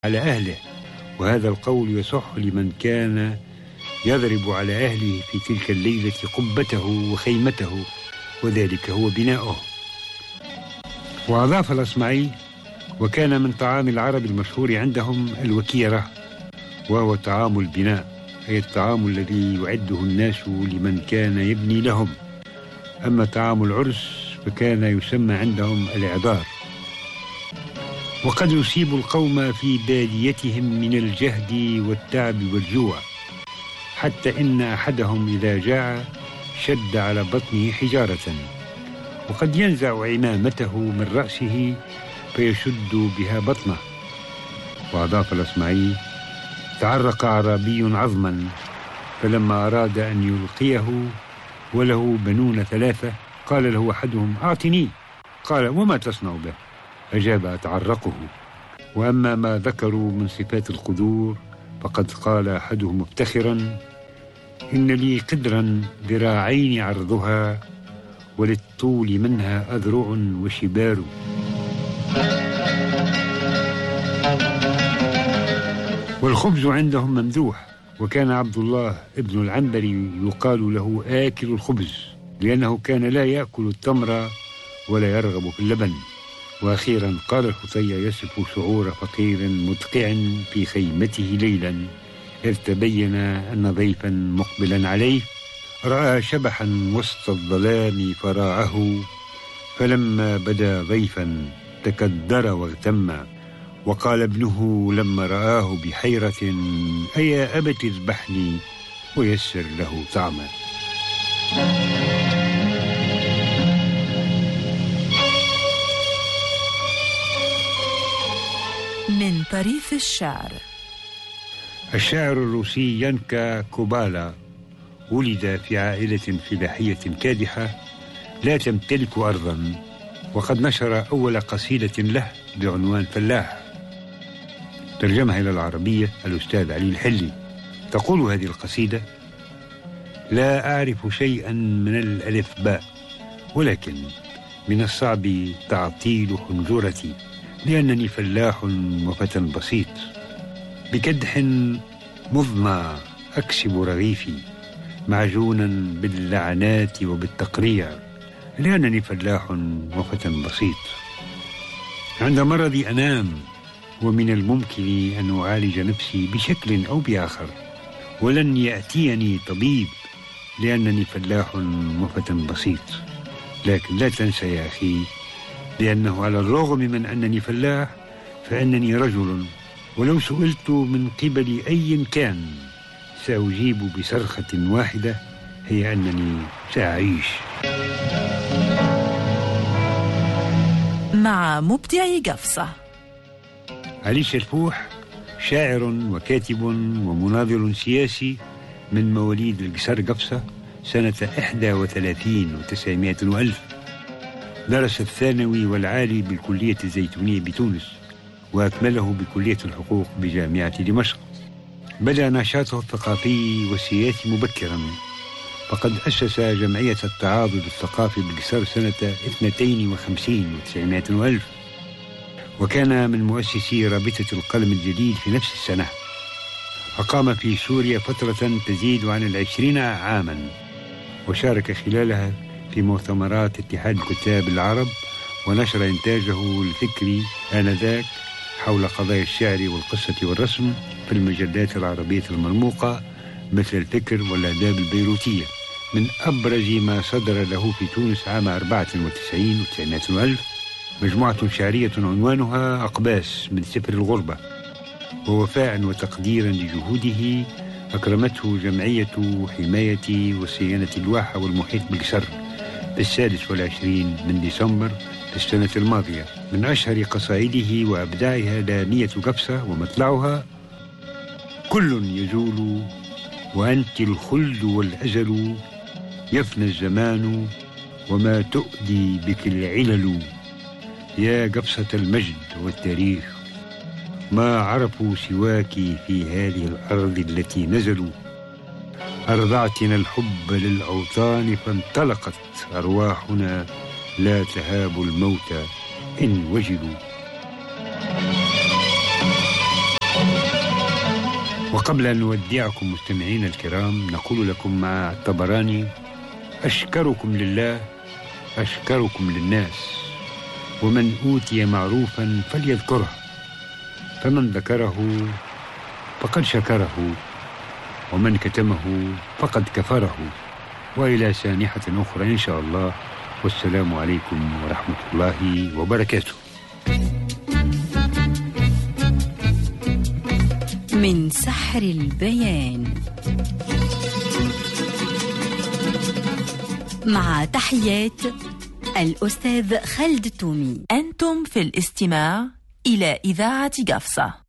على أهله، وهذا القول يصح لمن كان يضرب على أهله في تلك الليلة قبته وخيمته، وذلك هو بناؤه. وأضاف الأصمعي: وكان من طعام العرب المشهور عندهم الوكيرة، وهو طعام البناء، أي الطعام الذي يعده الناس لمن كان يبني لهم. أما طعام العرس فكان يسمى عندهم الإعذار. وقد يصيب القوم في باديتهم من الجهد والتعب والجوع، حتى إن أحدهم إذا جاع شد على بطنه حجارة، وقد ينزع عمامته من رأسه فيشد بها بطنه. وأضاف الأصمعي: تعرق أعرابي عظما، فلما أراد أن يلقيه وله بنون 3 قال له أحدهم: أعطني. قال: وما تصنع به؟ أجاب: أتعرقه. وأما ما ذكروا من صفات القدور فقد قال أحدهم مفتخرا: إن لي قدرا ذراعين عرضها، وللطول منها أذرع وشبار. والخبز عندهم ممدوح، وكان عبد الله ابن العنبري يقال له آكل الخبز، لأنه كان لا يأكل التمر ولا يرغب في اللبن. وأخيرا قال الحطية يصف شعور فقير مدقع في خيمته ليلا، إذ تبين أن ضيفا مقبلا عليه رأى شبحا وسط الظلام فراعه، فلما بدا ضيفا تكدر واغتم، وقال ابنه لما رآه بحيرة: أيا أبت اذبحني ويسر له طعما. من طريف الشعر. الشاعر الروسي يانكا كوبالا ولد في عائلة فلاحية كادحة لا تمتلك أرضا، وقد نشر أول قصيدة له بعنوان فلاح، ترجمها إلى العربية الأستاذ علي الحلي. تقول هذه القصيدة: لا أعرف شيئا من الألفباء، ولكن من الصعب تعطيل حنجرتي، لأنني فلاح وفتى بسيط، بكدح مضنى أكسب رغيفي، معجونا باللعنات وبالتقريع، لأنني فلاح وفتى بسيط. عند مرضي أنام، ومن الممكن أن أعالج نفسي بشكل أو بآخر، ولن يأتيني طبيب، لأنني فلاح وفتى بسيط. لكن لا تنسى يا أخي، لأنه على الرغم من أنني فلاح فإنني رجل، ولو سئلت من قبل أي كان سأجيب بصرخة واحدة، هي أنني سأعيش. مع مبدع قفصة. علي شلفوح شاعر وكاتب ومناضل سياسي من مواليد القصر قفصة سنة 31 و900 وألف. درس الثانوي والعالي بالكلية الزيتونية بتونس، وأكمله بكلية الحقوق بجامعة دمشق. بدأ نشاطه الثقافي والسياسي مبكرا، فقد أسس جمعية التعاضد الثقافي بالقصر سنة 52 و900 وألف، وكان من مؤسسي رابطة القلم الجديد في نفس السنة. أقام في سوريا فترة تزيد عن 20 عاما، وشارك خلالها في مؤتمرات اتحاد الكتاب العرب، ونشر إنتاجه الفكري آنذاك حول قضايا الشعر والقصة والرسم في المجلات العربية المرموقة مثل الفكر والآداب البيروتية. من أبرز ما صدر له في تونس عام 94 و900 وألف مجموعة شعرية عنوانها أقباس من سفر الغربة. ووفاء وتقديرا لجهوده أكرمته جمعية حماية وصيانة الواحة والمحيط بالقصر في 26 من ديسمبر في السنة الماضية. من أشهر قصائده وأبداعها لامية قفصة ومطلعها: كل يزول وأنت الخلد والأزل، يفنى الزمان وما تؤدي بك العلل، يا قفصة المجد والتاريخ، ما عرفوا سواك في هذه الأرض التي نزلوا، أرضعتنا الحب للأوطان فانطلقت أرواحنا، لا تهاب الموت إن وجلوا. وقبل أن نودعكم مستمعين الكرام نقول لكم مع الطبراني: أشكركم لله أشكركم للناس، ومن أوتي معروفا فليذكره، فمن ذكره فقد شكره، ومن كتمه فقد كفره. وإلى سانحة أخرى إن شاء الله، والسلام عليكم ورحمة الله وبركاته. من سحر البيان، مع تحيات الأستاذ خالد التومي. أنتم في الاستماع إلى إذاعة قفصة.